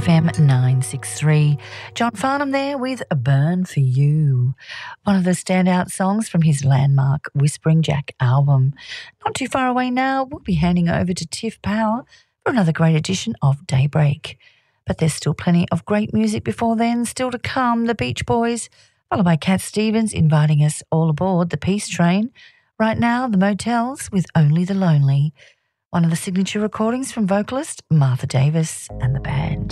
FM 963. John Farnham there with A Burn For You, one of the standout songs from his landmark Whispering Jack album. Not too far away now, we'll be handing over to Tiff Power for another great edition of Daybreak. But there's still plenty of great music before then, still to come. The Beach Boys, followed by Cat Stevens inviting us all aboard the Peace Train. Right now, the Motels with Only the Lonely, one of the signature recordings from vocalist Martha Davis and the band.